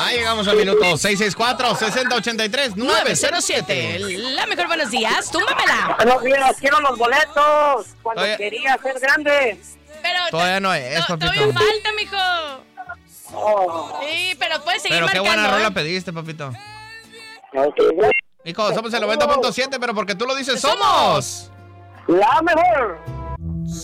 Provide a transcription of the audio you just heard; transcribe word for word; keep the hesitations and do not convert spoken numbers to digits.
Ah, llegamos al minuto seiscientos sesenta y cuatro, sesenta ochenta y tres, nueve cero siete. La mejor buenos días, túmbamela. Buenos días, quiero los boletos. Cuando Oye. quería ser grande. Pero Todavía no es, to- papito. Todavía falta, mijo. Oh. Sí, pero puedes seguir Pero qué marcando. buena rola ¿eh? pediste, papito. Ok. Hijo, somos el noventa punto siete, pero porque tú lo dices, Somos. somos La mejor.